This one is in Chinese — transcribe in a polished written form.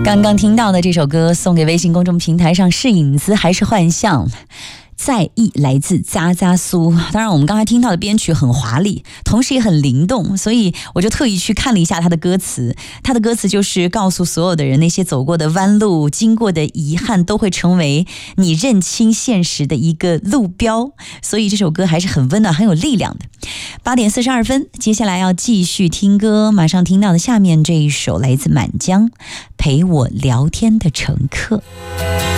刚刚听到的这首歌送给微信公众平台上是影子还是幻象？在意来自扎扎苏。当然我们刚才听到的编曲很华丽，同时也很灵动，所以我就特意去看了一下他的歌词。他的歌词就是告诉所有的人，那些走过的弯路，经过的遗憾，都会成为你认清现实的一个路标。所以这首歌还是很温暖很有力量的。8点42分，接下来要继续听歌，马上听到的下面这一首来自满江，陪我聊天的乘客。